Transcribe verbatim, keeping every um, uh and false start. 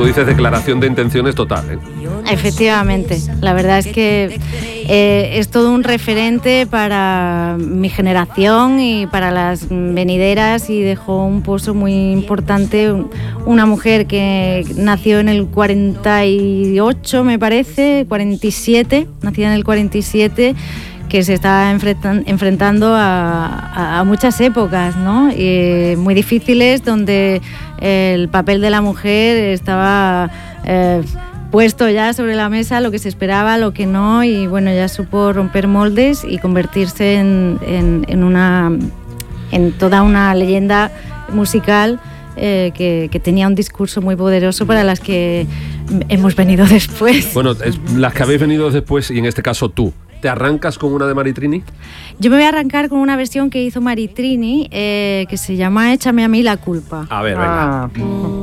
tú dices, declaración de intenciones total, ¿eh? Efectivamente, la verdad es que eh, es todo un referente para mi generación y para las venideras, y dejó un pozo muy importante. Una mujer que nació en el cuarenta y ocho, me parece, cuarenta y siete, nacida en el cuarenta y siete, que se está enfrentando a, a muchas épocas, ¿no? Y muy difíciles, donde el papel de la mujer estaba eh, puesto ya sobre la mesa, lo que se esperaba, lo que no, y bueno, ya supo romper moldes y convertirse en, en, en, una, en toda una leyenda musical eh, que, que tenía un discurso muy poderoso para las que hemos venido después. Bueno, es, las que habéis venido después, y en este caso tú, ¿te arrancas con una de Maritrini? Yo me voy a arrancar con una versión que hizo Maritrini, eh, que se llama Échame a mí la culpa. A ver, venga. Ah.